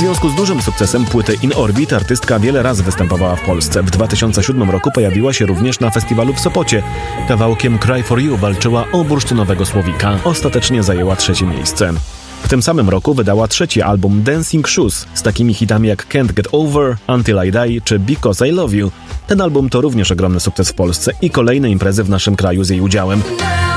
związku z dużym sukcesem płyty In Orbit artystka wiele razy występowała w Polsce. W 2007 roku pojawiła się również na festiwalu w Sopocie. Kawałkiem Cry For You walczyła o bursztynowego słowika. Ostatecznie zajęła 3. miejsce. W tym samym roku wydała 3. album Dancing Shoes z takimi hitami jak Can't Get Over, Until I Die czy Because I Love You. Ten album to również ogromny sukces w Polsce i kolejne imprezy w naszym kraju z jej udziałem.